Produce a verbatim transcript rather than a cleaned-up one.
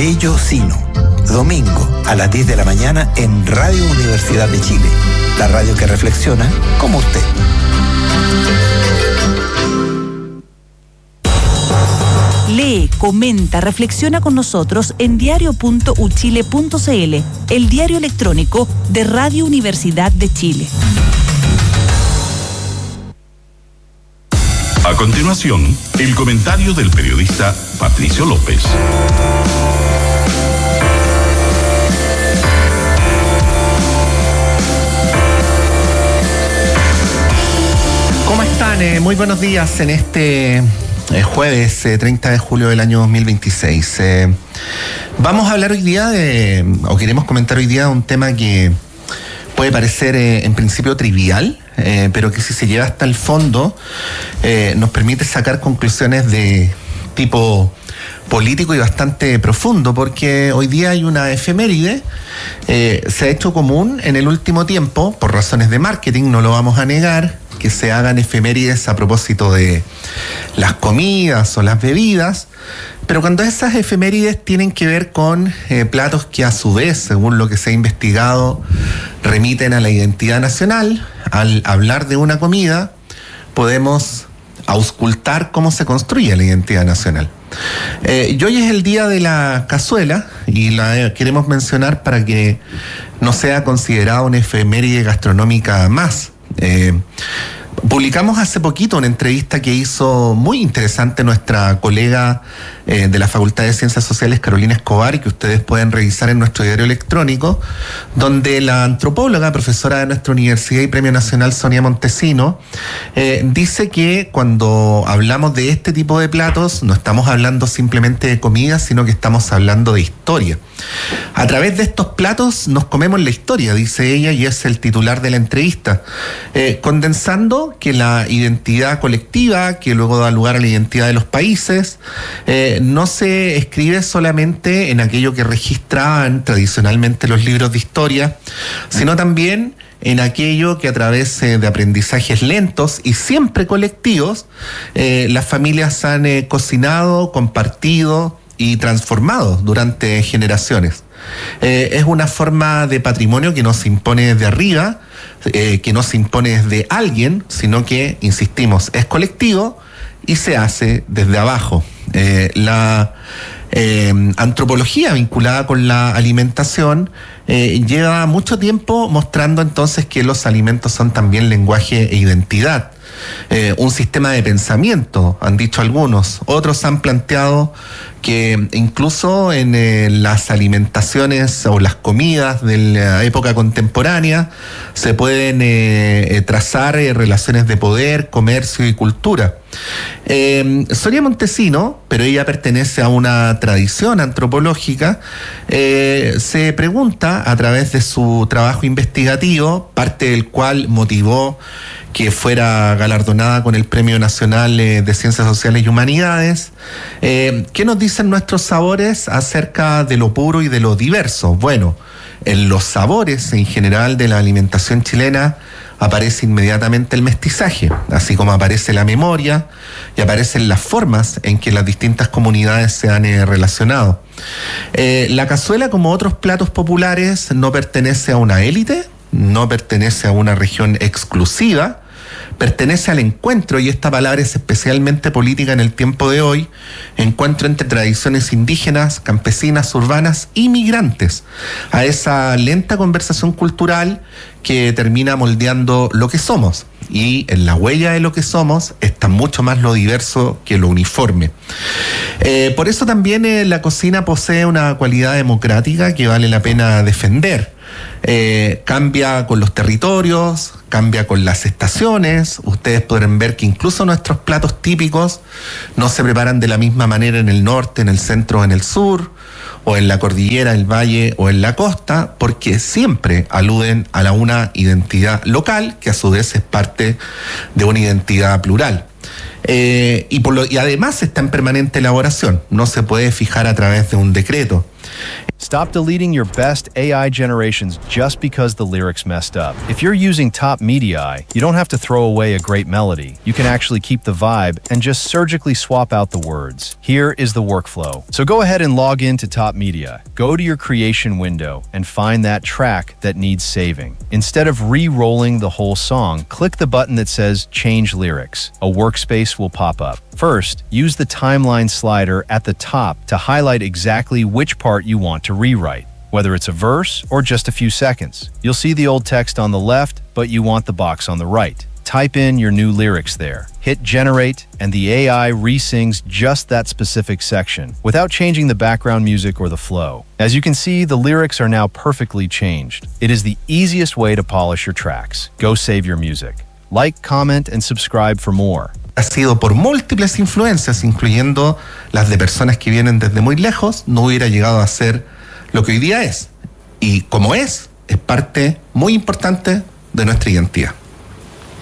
Bello Sino. Domingo a las diez de la mañana en Radio Universidad de Chile. La radio que reflexiona como usted. Lee, comenta, reflexiona con nosotros en diario punto u chile punto c l, el diario electrónico de Radio Universidad de Chile. A continuación, el comentario del periodista Patricio López. ¿Cómo están? Eh, muy buenos días en este eh, jueves eh, treinta de julio del año dos mil veintiséis. Eh, vamos a hablar hoy día de, o queremos comentar hoy día un tema que puede parecer eh, en principio trivial, eh, pero que si se lleva hasta el fondo eh, nos permite sacar conclusiones de tipo político y bastante profundo, porque hoy día hay una efeméride, eh, se ha hecho común en el último tiempo, por razones de marketing, no lo vamos a negar, que se hagan efemérides a propósito de las comidas o las bebidas, pero cuando esas efemérides tienen que ver con eh, platos que a su vez, según lo que se ha investigado, remiten a la identidad nacional, al hablar de una comida, podemos auscultar cómo se construye la identidad nacional. Eh, y hoy es el día de la cazuela y la eh, queremos mencionar para que no sea considerada una efeméride gastronómica más. Eh, Publicamos hace poquito una entrevista que hizo muy interesante nuestra colega eh, de la Facultad de Ciencias Sociales, Carolina Escobar, y que ustedes pueden revisar en nuestro diario electrónico, donde la antropóloga, profesora de nuestra universidad y Premio Nacional, Sonia Montesino, eh, dice que cuando hablamos de este tipo de platos no estamos hablando simplemente de comida, sino que estamos hablando de historia. A través de estos platos nos comemos la historia, dice ella, y es el titular de la entrevista, eh, condensando que la identidad colectiva, que luego da lugar a la identidad de los países, eh, no se escribe solamente en aquello que registraban tradicionalmente los libros de historia, sino también en aquello que a través eh, de aprendizajes lentos y siempre colectivos, eh, las familias han eh, cocinado, compartido y transformado durante generaciones. Eh, es una forma de patrimonio que no se impone desde arriba, eh, que no se impone desde alguien, sino que, insistimos, es colectivo y se hace desde abajo. Eh, la eh, antropología vinculada con la alimentación eh, lleva mucho tiempo mostrando entonces que los alimentos son también lenguaje e identidad. Eh, un sistema de pensamiento, han dicho algunos. Otros han planteado que incluso en eh, las alimentaciones o las comidas de la época contemporánea se pueden eh, trazar eh, relaciones de poder, comercio y cultura. Eh, Sonia Montesino, pero ella pertenece a una tradición antropológica, eh, se pregunta a través de su trabajo investigativo, parte del cual motivó que fuera galardonada con el Premio Nacional de Ciencias Sociales y Humanidades. Eh, ¿Qué nos dicen nuestros sabores acerca de lo puro y de lo diverso? Bueno, en los sabores en general de la alimentación chilena aparece inmediatamente el mestizaje, así como aparece la memoria y aparecen las formas en que las distintas comunidades se han eh, relacionado. Eh, la cazuela, como otros platos populares, no pertenece a una élite, no pertenece a una región exclusiva, pertenece al encuentro, y esta palabra es especialmente política en el tiempo de hoy, encuentro entre tradiciones indígenas, campesinas, urbanas y migrantes, a esa lenta conversación cultural que termina moldeando lo que somos. Y en la huella de lo que somos está mucho más lo diverso que lo uniforme. Eh, por eso también eh, la cocina posee una cualidad democrática que vale la pena defender. Eh, cambia con los territorios, cambia con las estaciones. Ustedes podrán ver que incluso nuestros platos típicos no se preparan de la misma manera en el norte, en el centro o en el sur, o en la cordillera, el valle o en la costa, porque siempre aluden a la una identidad local, que a su vez es parte de una identidad plural. Eh, y, por lo, y además está en permanente elaboración, no se puede fijar a través de un decreto. Stop deleting your best A I generations just because the lyrics messed up. If you're using Top Media, you don't have to throw away a great melody. You can actually keep the vibe and just surgically swap out the words. Here is the workflow. So go ahead and log into Top Media. Go to your creation window and find that track that needs saving. Instead of re-rolling the whole song, click the button that says Change Lyrics. A workspace will pop up. First, use the timeline slider at the top to highlight exactly which part you want to rewrite, whether it's a verse or just a few seconds. You'll see the old text on the left, but you want the box on the right. Type in your new lyrics there. Hit generate, and the A I re-sings just that specific section without changing the background music or the flow. As you can see, the lyrics are now perfectly changed. It is the easiest way to polish your tracks. Go save your music. Like, comment, and subscribe for more. Ha sido por múltiples influencias, incluyendo las de personas que vienen desde muy lejos, no hubiera llegado a ser lo que hoy día es. Y como es, es parte muy importante de nuestra identidad.